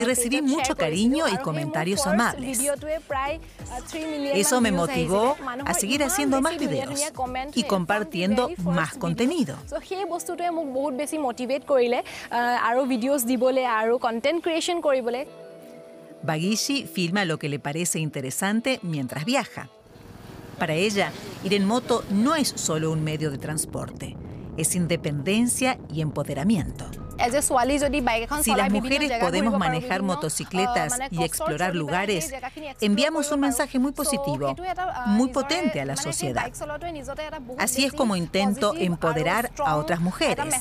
y recibí mucho cariño y comentarios amables. Eso me motivó a seguir haciendo más videos y compartiendo más contenido. Baguishi filma lo que le parece interesante mientras viaja. Para ella, ir en moto no es solo un medio de transporte, es independencia y empoderamiento. Si las mujeres podemos manejar motocicletas y explorar lugares, enviamos un mensaje muy positivo, muy potente a la sociedad. Así es como intento empoderar a otras mujeres.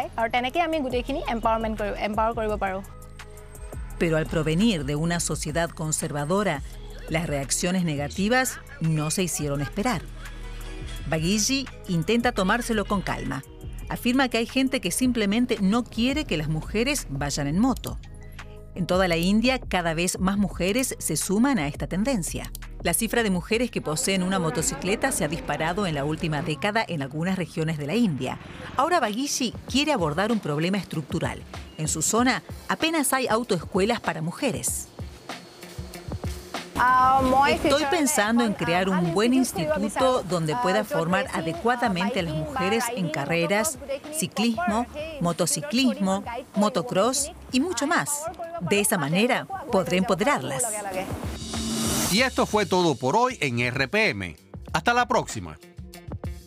Pero al provenir de una sociedad conservadora, las reacciones negativas no se hicieron esperar. Baguishi intenta tomárselo con calma. Afirma que hay gente que simplemente no quiere que las mujeres vayan en moto. En toda la India, cada vez más mujeres se suman a esta tendencia. La cifra de mujeres que poseen una motocicleta se ha disparado en la última década en algunas regiones de la India. Ahora Baguishi quiere abordar un problema estructural. En su zona apenas hay autoescuelas para mujeres. Estoy pensando en crear un buen instituto donde pueda formar adecuadamente a las mujeres en carreras, ciclismo, motociclismo, motocross y mucho más. De esa manera podré empoderarlas. Y esto fue todo por hoy en RPM. Hasta la próxima.